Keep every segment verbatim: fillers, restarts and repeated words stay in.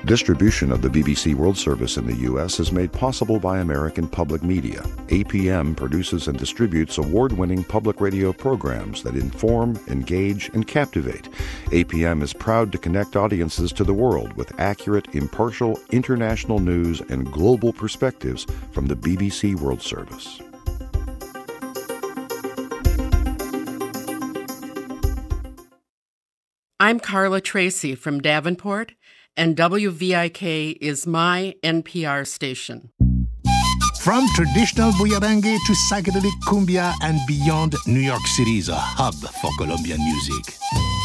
Distribution of the B B C World Service in the U S is made possible by American Public Media. A P M produces and distributes award-winning public radio programs that inform, engage, and captivate. A P M is proud to connect audiences to the world with accurate, impartial, international news and global perspectives from the B B C World Service. I'm Carla Tracy from Davenport, and W V I K is my N P R station. From traditional Buyarangi to psychedelic cumbia and beyond, New York City is a hub for Colombian music.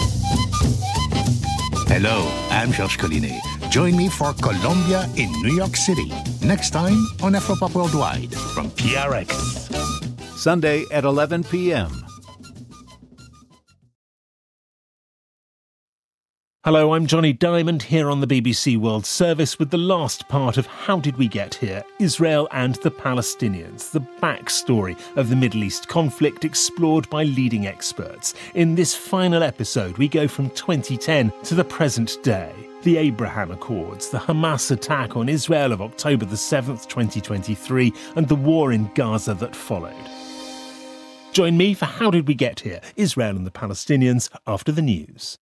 Hello, I'm Georges Collinet. Join me for Colombia in New York City, next time on Afropop Worldwide from P R X. Sunday at eleven p.m. Hello, I'm Johnny Diamond here on the B B C World Service with the last part of How Did We Get Here? Israel and the Palestinians, the backstory of the Middle East conflict explored by leading experts. In this final episode, we go from twenty ten to the present day. The Abraham Accords, the Hamas attack on Israel of October the seventh, twenty twenty-three, and the war in Gaza that followed. Join me for How Did We Get Here? Israel and the Palestinians after the news.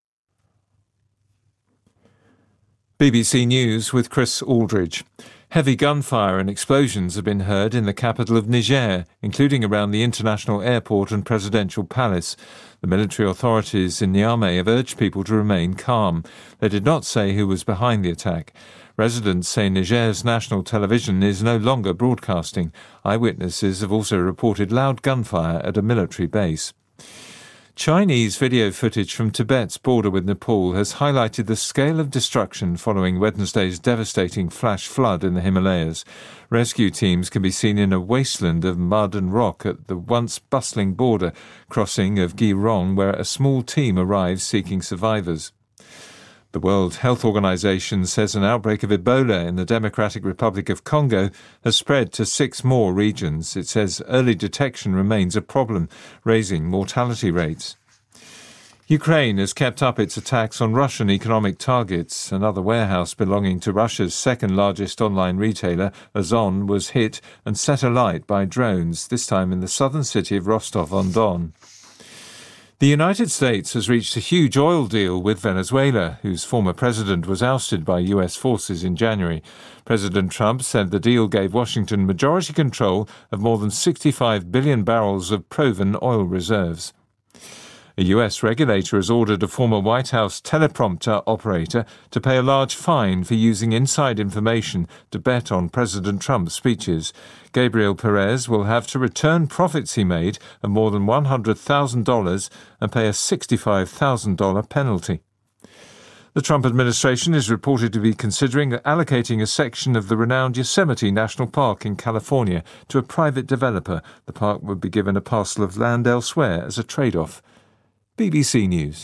B B C News with Chris Aldridge. Heavy gunfire and explosions have been heard in the capital of Niger, including around the international airport and presidential palace. The military authorities in Niamey have urged people to remain calm. They did not say who was behind the attack. Residents say Niger's national television is no longer broadcasting. Eyewitnesses have also reported loud gunfire at a military base. Chinese video footage from Tibet's border with Nepal has highlighted the scale of destruction following Wednesday's devastating flash flood in the Himalayas. Rescue teams can be seen in a wasteland of mud and rock at the once bustling border crossing of Girong, where a small team arrives seeking survivors. The World Health Organization says an outbreak of Ebola in the Democratic Republic of Congo has spread to six more regions. It says early detection remains a problem, raising mortality rates. Ukraine has kept up its attacks on Russian economic targets. Another warehouse belonging to Russia's second-largest online retailer, Ozon, was hit and set alight by drones, this time in the southern city of Rostov-on-Don. The United States has reached a huge oil deal with Venezuela, whose former president was ousted by U S forces in January. President Trump said the deal gave Washington majority control of more than sixty-five billion barrels of proven oil reserves. A U S regulator has ordered a former White House teleprompter operator to pay a large fine for using inside information to bet on President Trump's speeches. Gabriel Perez will have to return profits he made of more than one hundred thousand dollars and pay a sixty-five thousand dollars penalty. The Trump administration is reported to be considering allocating a section of the renowned Yosemite National Park in California to a private developer. The park would be given a parcel of land elsewhere as a trade-off. B B C News.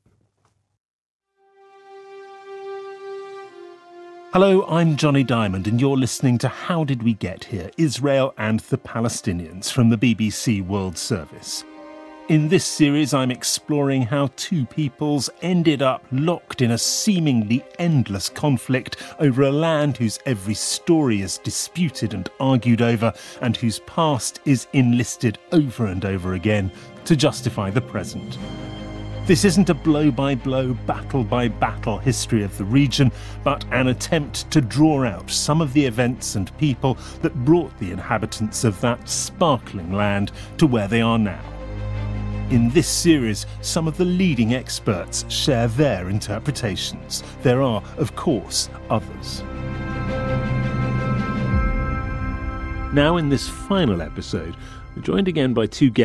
Hello, I'm Johnny Diamond, and you're listening to How Did We Get Here? Israel and the Palestinians from the B B C World Service. In this series, I'm exploring how two peoples ended up locked in a seemingly endless conflict over a land whose every story is disputed and argued over, and whose past is enlisted over and over again to justify the present. This isn't a blow-by-blow, battle-by-battle history of the region, but an attempt to draw out some of the events and people that brought the inhabitants of that sparkling land to where they are now. In this series, some of the leading experts share their interpretations. There are, of course, others. Now, in this final episode, we're joined again by two guests